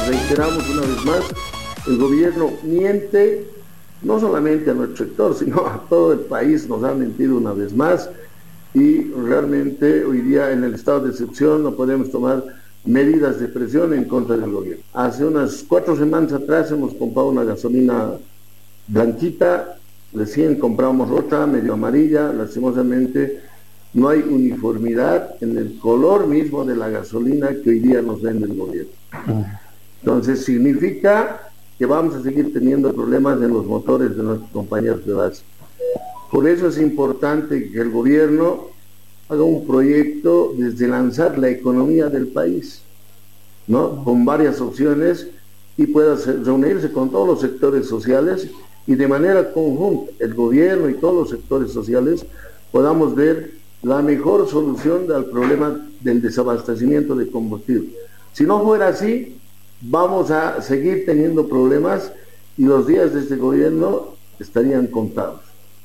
reiteramos una vez más, el gobierno miente, no solamente a nuestro sector, sino a todo el país, nos han mentido una vez más, y realmente hoy día en el estado de excepción no podemos tomar medidas de presión en contra del gobierno. Hace unas 4 semanas atrás hemos comprado una gasolina blanquita, recién compramos otra medio amarilla, lastimosamente no hay uniformidad en el color mismo de la gasolina que hoy día nos vende el gobierno. Entonces significa que vamos a seguir teniendo problemas en los motores de nuestros compañeros de base. Por eso es importante que el gobierno haga un proyecto desde lanzar la economía del país, ¿no? Con varias opciones, y pueda reunirse con todos los sectores sociales y de manera conjunta, el gobierno y todos los sectores sociales, podamos ver la mejor solución al problema del desabastecimiento de combustible. Si no fuera así, vamos a seguir teniendo problemas y los días de este gobierno estarían contados.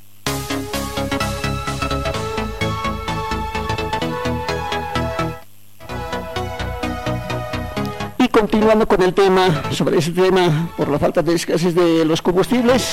Y continuando con el tema, sobre ese tema, por la falta de escasez de los combustibles,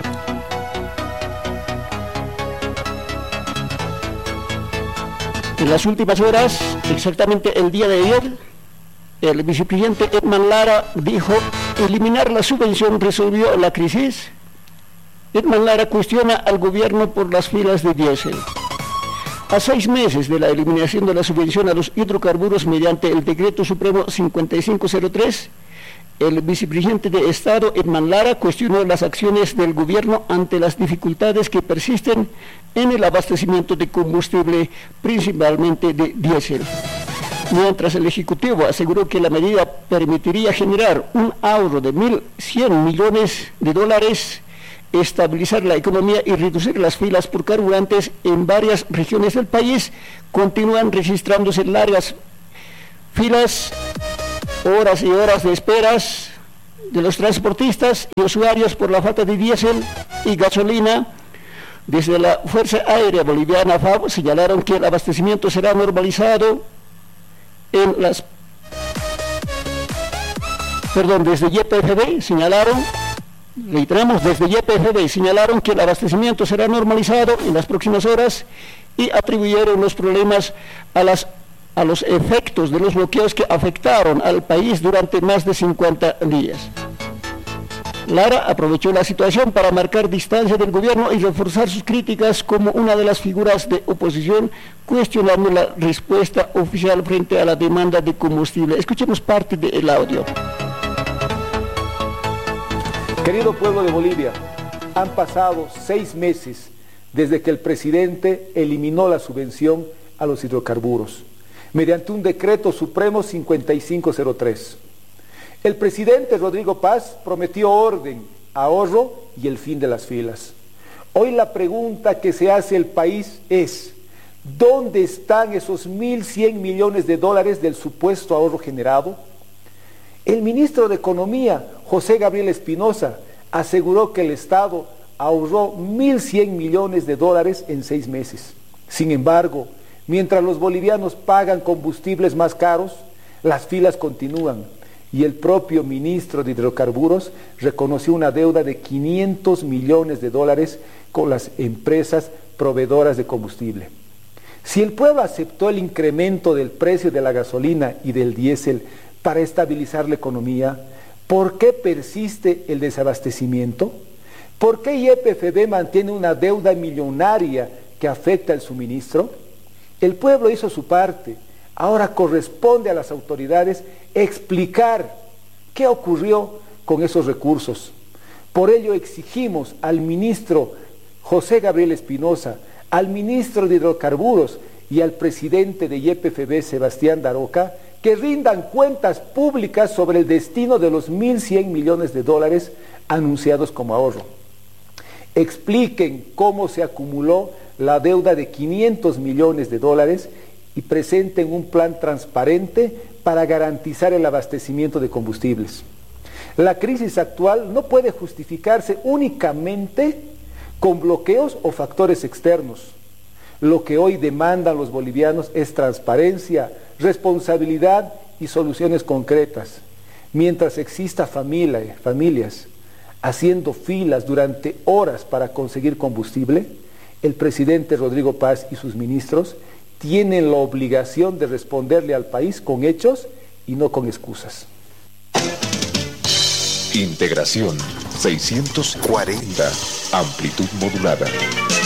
en las últimas horas, exactamente el día de ayer, el vicepresidente Edman Lara dijo: eliminar la subvención resolvió la crisis. Edman Lara cuestiona al gobierno por las filas de diésel. A 6 meses de la eliminación de la subvención a los hidrocarburos mediante el Decreto Supremo 5503, el vicepresidente de Estado, Edman Lara, cuestionó las acciones del gobierno ante las dificultades que persisten en el abastecimiento de combustible, principalmente de diésel. Mientras el Ejecutivo aseguró que la medida permitiría generar un ahorro de 1.100 millones de dólares, estabilizar la economía y reducir las filas por carburantes en varias regiones del país, continúan registrándose largas filas, horas y horas de esperas de los transportistas y usuarios por la falta de diésel y gasolina. Desde la Fuerza Aérea Boliviana, FAB, señalaron que el abastecimiento será normalizado desde YPFB señalaron que el abastecimiento será normalizado en las próximas horas y atribuyeron los problemas a los efectos de los bloqueos que afectaron al país durante más de 50 días. Lara aprovechó la situación para marcar distancia del gobierno y reforzar sus críticas como una de las figuras de oposición, cuestionando la respuesta oficial frente a la demanda de combustible. Escuchemos parte del audio. Querido pueblo de Bolivia, han pasado 6 meses desde que el presidente eliminó la subvención a los hidrocarburos, mediante un decreto supremo 5503. El presidente Rodrigo Paz prometió orden, ahorro y el fin de las filas. Hoy la pregunta que se hace el país es: ¿dónde están esos 1.100 millones de dólares del supuesto ahorro generado? El ministro de Economía, José Gabriel Espinosa, aseguró que el Estado ahorró 1.100 millones de dólares en 6 meses. Sin embargo, mientras los bolivianos pagan combustibles más caros, las filas continúan. Y el propio ministro de Hidrocarburos reconoció una deuda de 500 millones de dólares con las empresas proveedoras de combustible. Si el pueblo aceptó el incremento del precio de la gasolina y del diésel para estabilizar la economía, ¿por qué persiste el desabastecimiento? ¿Por qué YPFB mantiene una deuda millonaria que afecta el suministro? El pueblo hizo su parte. Ahora corresponde a las autoridades explicar qué ocurrió con esos recursos. Por ello exigimos al ministro José Gabriel Espinosa, al ministro de Hidrocarburos y al presidente de YPFB, Sebastián Daroca, que rindan cuentas públicas sobre el destino de los 1.100 millones de dólares anunciados como ahorro. Expliquen cómo se acumuló la deuda de 500 millones de dólares y presenten un plan transparente para garantizar el abastecimiento de combustibles. La crisis actual no puede justificarse únicamente con bloqueos o factores externos. Lo que hoy demandan los bolivianos es transparencia, responsabilidad y soluciones concretas. mientras exista familias haciendo filas durante horas para conseguir combustible, el presidente Rodrigo Paz y sus ministros tienen la obligación de responderle al país con hechos y no con excusas. Integración 640, amplitud modulada.